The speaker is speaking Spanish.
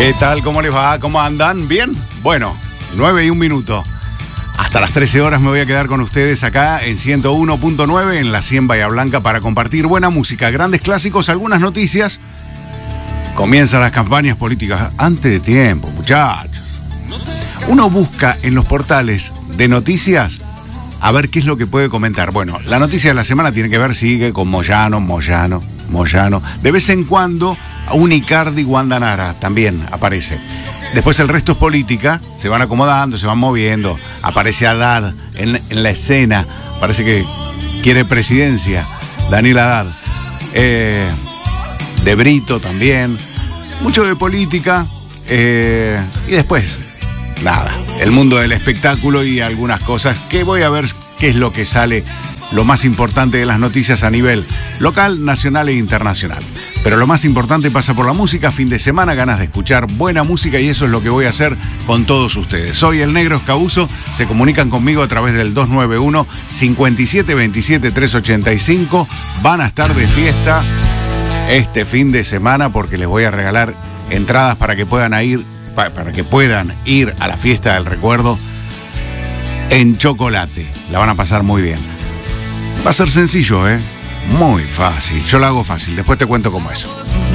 ¿Qué tal? ¿Cómo les va? ¿Cómo andan? ¿Bien? Bueno, 9:01. Hasta las 13 horas me voy a quedar con ustedes acá en 101.9 en la 100 Bahía Blanca para compartir buena música, grandes clásicos, algunas noticias. Comienzan las campañas políticas antes de tiempo, muchachos. Uno busca en los portales de noticias a ver qué es lo que puede comentar. Bueno, la noticia de la semana tiene que ver, sigue con Moyano. De vez en cuando, un Icardi, Wanda Nara también aparece. Después el resto es política, se van acomodando, se van moviendo. Aparece Haddad en la escena, parece que quiere presidencia, Daniel Haddad. De Brito también, mucho de política. Y después, nada, el mundo del espectáculo y algunas cosas que voy a ver qué es lo que sale, lo más importante de las noticias a nivel local, nacional e internacional. Pero lo más importante pasa por la música, fin de semana, ganas de escuchar buena música y eso es lo que voy a hacer con todos ustedes. Soy el Negro Escabuso, se comunican conmigo a través del 291-5727-385. Van a estar de fiesta este fin de semana porque les voy a regalar entradas para que puedan ir a la fiesta del recuerdo en Chocolate. La van a pasar muy bien. Va a ser sencillo, muy fácil. Yo lo hago fácil, después te cuento cómo es.